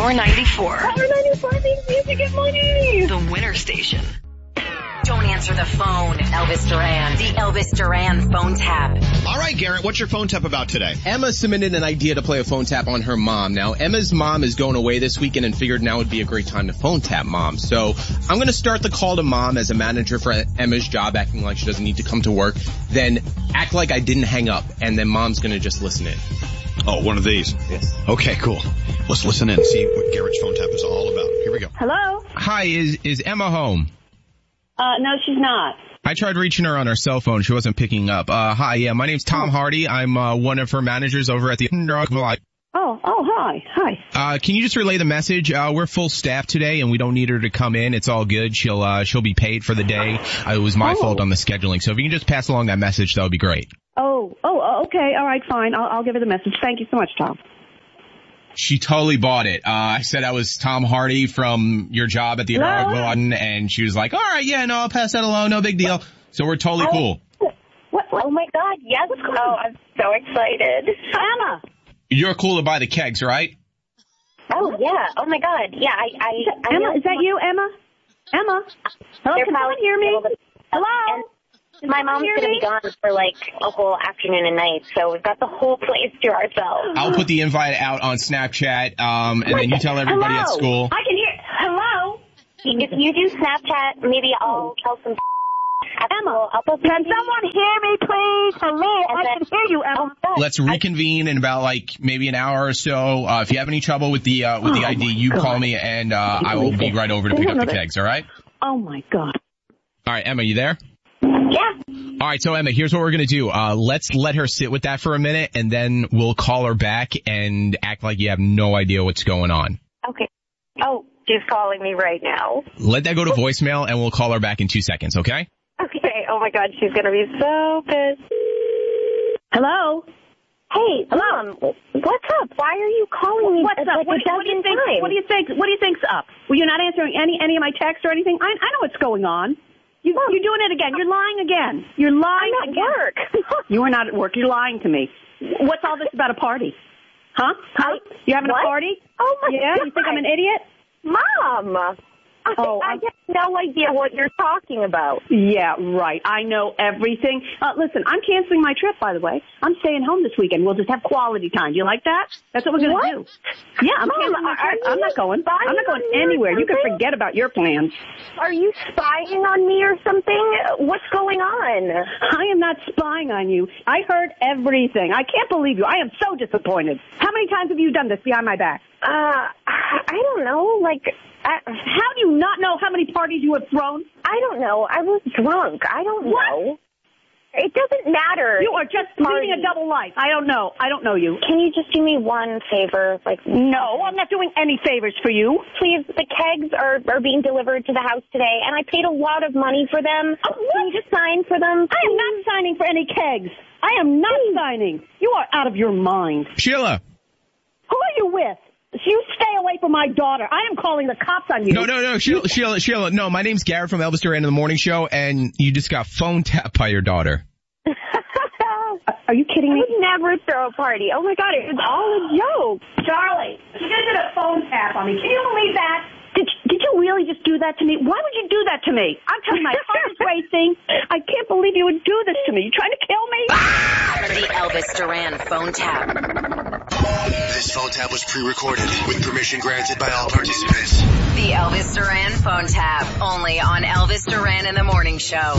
Power 94. Power 94 means music and money. The winner station. Don't answer the phone, Elvis Duran. The Elvis Duran phone tap. All right, Garrett, what's your phone tap about today? Emma submitted an idea to play a phone tap on her mom. Now, Emma's mom is going away this weekend and figured now would be a great time to phone tap mom. So I'm going to start the call to mom as a manager for Emma's job, acting like she doesn't need to come to work. Then act like I didn't hang up, and then mom's going to just listen in. Oh, one of these? Yes. Okay, cool. Let's listen in and see what Garrett's phone tap is all about. Here we go. Hello? Hi, is Emma home? No, she's not. I tried reaching her on her cell phone. She wasn't picking up. Hi, yeah, my name's Tom Hardy. I'm one of her managers over at the... Hi. Can you just relay the message? We're full staff today, and we don't need her to come in. It's all good. She'll be paid for the day. It was my fault on the scheduling. So if you can just pass along that message, that would be great. Okay. All right, fine. I'll give her the message. Thank you so much, Tom. She totally bought it. I said I was Tom Hardy from your job at the Garden, and she was like, all right, yeah, no, I'll pass that along. No big deal. So we're totally cool. What? Oh, my God. Yes. Oh, I'm so excited. Emma. You're cool to buy the kegs, right? Oh, yeah. Oh, my God. Yeah, I Emma, is that you, Emma? Emma? Hello, can someone hear me? Hello? My mom's going to be gone for like a whole afternoon and night, so we've got the whole place to ourselves. I'll put the invite out on Snapchat, and then you tell everybody at school. I can hear. Hello? If you do Snapchat, maybe I'll tell some Emma, can someone hear me, please? Hello? I can hear you, Emma. Let's reconvene in about like maybe an hour or so. If you have any trouble with the ID, you call me, and I will be right over to pick up the kegs, all right? Oh, my God. All right, Emma, you there? Yeah. All right, so Emma, here's what we're going to do. Let's let her sit with that for a minute, and then we'll call her back and act like you have no idea what's going on. Okay. Oh, she's calling me right now. Let that go to voicemail, and we'll call her back in 2 seconds, okay? Okay. Oh, my God, she's going to be so pissed. Hello? Hey, Mom, what's up? Why are you calling me? What's up? What do you think? What do you think? What do you think's up? Well, you're not answering any of my texts or anything? I know what's going on. You're doing it again. You're lying again. You're lying. I'm at work. You are not at work. You're lying to me. What's all this about a party? Huh? You having a party? Oh, my God. Yeah? You think I'm an idiot? Mom! I have no idea what you're talking about. Yeah, right. I know everything. Listen, I'm canceling my trip, by the way. I'm staying home this weekend. We'll just have quality time. Do you like that? That's what we're going to do. Yeah, I'm canceling my trip. I'm not going. I'm not going anywhere. You can forget about your plans. Are you spying on me or something? What's going on? I am not spying on you. I heard everything. I can't believe you. I am so disappointed. How many times have you done this behind my back? I don't know. How do you not know how many parties you have thrown? I don't know. I was drunk. I don't know. It doesn't matter. You are just leading a double life. I don't know. I don't know you. Can you just do me one favor? No, I'm not doing any favors for you. Please, the kegs are being delivered to the house today, and I paid a lot of money for them. Can you just sign for them? I am not signing for any kegs. I am not signing. You are out of your mind. Sheila. Who are you with? You stay away from my daughter. I am calling the cops on you. No, Sheila, no, my name's Garrett from Elvis Duran in the Morning Show, and you just got phone tapped by your daughter. Are you kidding me? I would never throw a party. Oh, my God, it was all a joke. Charlie, you just did a phone tap on me. Can you believe that? Did you really just do that to me? Why would you do that to me? I'm telling you, my heart is racing. I can't believe you would do this to me. You trying to kill me? The Elvis Duran phone tap. This phone tap was pre-recorded with permission granted by all participants. The Elvis Duran phone tap, only on Elvis Duran in the Morning Show.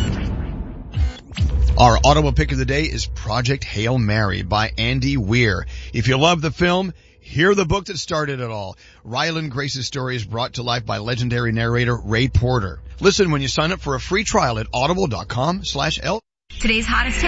Our audible pick of the day is Project Hail Mary by Andy Weir. If you love the film, hear the book that started it all. Ryland Grace's story is brought to life by legendary narrator Ray Porter. Listen when you sign up for a free trial at audible.com/L. Today's hottest hit.